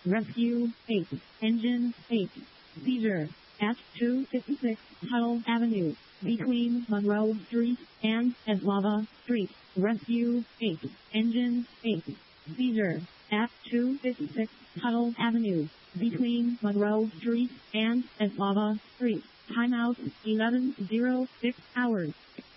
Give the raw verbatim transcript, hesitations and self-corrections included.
Rescue eight. Engine eight. Seizure at two fifty-six Tuttle Avenue, between Monroe Street and Eslava Street. Rescue eight. Engine eight. Seizure at two fifty-six Tuttle Avenue, between Monroe Street and Eslava Street. Timeout eleven oh six hours.